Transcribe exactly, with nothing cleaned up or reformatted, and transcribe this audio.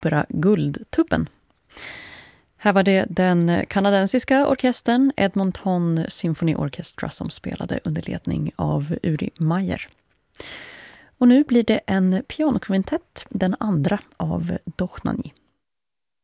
opera Guldtubben. Här var det den kanadensiska orkestern Edmonton Symphony Orchestra som spelade under ledning av Uri Meyer. Och nu blir det en pianokvintett, den andra av Dochnani.